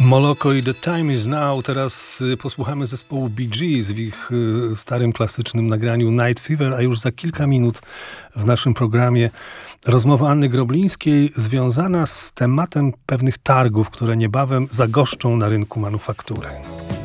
Moloko i The Time Is Now. Teraz posłuchamy zespołu Bee Gees w ich starym, klasycznym nagraniu Night Fever, a już za kilka minut w naszym programie rozmowa Anny Groblińskiej związana z tematem pewnych targów, które niebawem zagoszczą na rynku manufaktury.